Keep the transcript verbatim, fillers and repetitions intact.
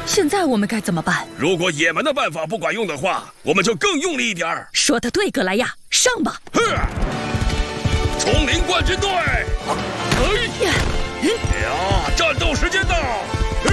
现在我们该怎么办？ 如果野蛮的办法不管用的话，我们就更用力一点儿。 说得对，格莱亚，上吧！ 呵，丛林冠军队，哎呀，战斗时间到！